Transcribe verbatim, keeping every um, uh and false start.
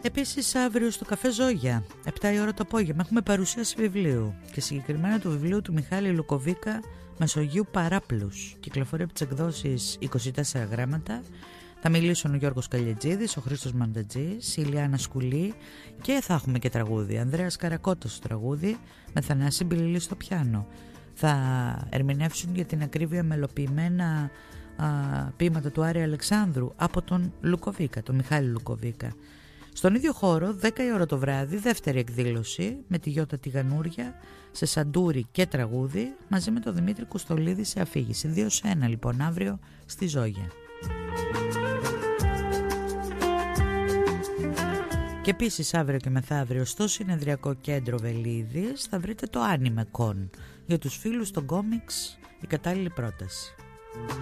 Επίσης αύριο στο καφέ Ζόγια, επτά η ώρα το απόγευμα, έχουμε παρουσίαση βιβλίου και συγκεκριμένα του βιβλίου του Μιχάλη Λουκοβίκα Μεσογείου Παράπλους. Κυκλοφορεί από τις εκδόσεις είκοσι τέσσερα γράμματα. Θα μιλήσουν ο Γιώργος Καλιατζίδης, ο Χρήστος Μαντατζής, η Ηλιάνα Σκουλή και θα έχουμε και τραγούδι. Ανδρέας Καρακώτος στο τραγούδι με Θανάση Μπιλιλή στο πιάνο. Θα ερμηνεύσουν για την ακρίβεια μελοποιημένα α, ποίηματα του Άρη Αλεξάνδρου από τον Λουκοβίκα, τον Μιχάλη Λουκοβίκα. Στον ίδιο χώρο, δέκα η ώρα το βράδυ, δεύτερη εκδήλωση με τη Γιώτα Τηγανούρια σε σαντούρι και τραγούδι μαζί με τον Δημήτρη Κουστολίδη σε αφήγηση. Δύο σε ένα λοιπόν αύριο στη Ζόγια. Και επίσης αύριο και μεθαύριο στο Συνεδριακό Κέντρο Βελίδης θα βρείτε το Anime Con. Για τους φίλους των κόμιξ η κατάλληλη πρόταση.